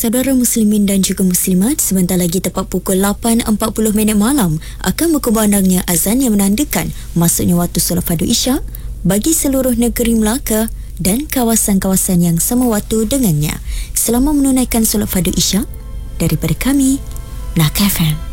Saudara muslimin dan juga muslimat, sebentar lagi tepat pukul 8.40 malam akan berkumandangnya azan yang menandakan masuknya waktu solat fardu Isyak bagi seluruh negeri Melaka dan kawasan-kawasan yang sama waktu dengannya. Selamat menunaikan solat fardu Isyak daripada kami, Melaka FM.